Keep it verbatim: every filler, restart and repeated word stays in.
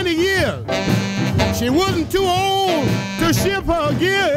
twenty years. She wasn't too old to ship her gear.